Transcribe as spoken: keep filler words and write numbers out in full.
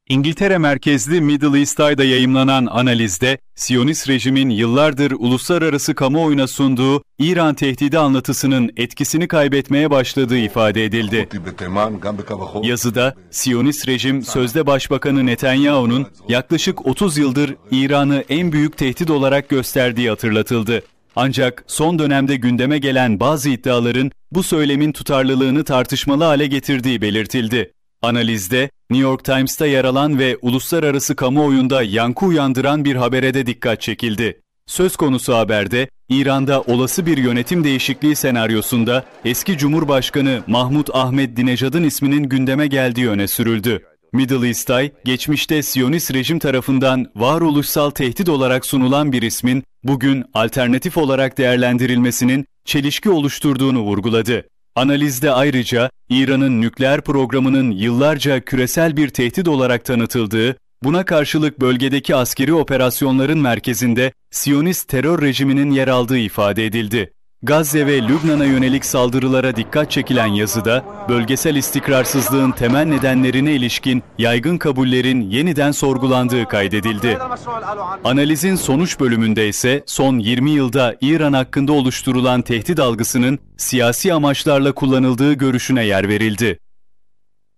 İngiltere merkezli Middle East Eye'da yayımlanan analizde, Siyonist rejimin yıllardır uluslararası kamuoyuna sunduğu İran tehdidi anlatısının etkisini kaybetmeye başladığı ifade edildi. Yazıda, Siyonist rejim sözde Başbakanı Netanyahu'nun yaklaşık otuz yıldır İran'ı en büyük tehdit olarak gösterdiği hatırlatıldı. Ancak son dönemde gündeme gelen bazı iddiaların bu söylemin tutarlılığını tartışmalı hale getirdiği belirtildi. Analizde, New York Times'ta yer alan ve uluslararası kamuoyunda yankı uyandıran bir habere de dikkat çekildi. Söz konusu haberde, İran'da olası bir yönetim değişikliği senaryosunda eski Cumhurbaşkanı Mahmut Ahmedinejad'ın isminin gündeme geldiği öne sürüldü. Middle East Eye, geçmişte Siyonist rejim tarafından varoluşsal tehdit olarak sunulan bir ismin bugün alternatif olarak değerlendirilmesinin çelişki oluşturduğunu vurguladı. Analizde ayrıca İran'ın nükleer programının yıllarca küresel bir tehdit olarak tanıtıldığı, buna karşılık bölgedeki askeri operasyonların merkezinde Siyonist terör rejiminin yer aldığı ifade edildi. Gazze ve Lübnan'a yönelik saldırılara dikkat çekilen yazıda, bölgesel istikrarsızlığın temel nedenlerine ilişkin yaygın kabullerin yeniden sorgulandığı kaydedildi. Analizin sonuç bölümünde ise son yirmi yılda İran hakkında oluşturulan tehdit algısının siyasi amaçlarla kullanıldığı görüşüne yer verildi.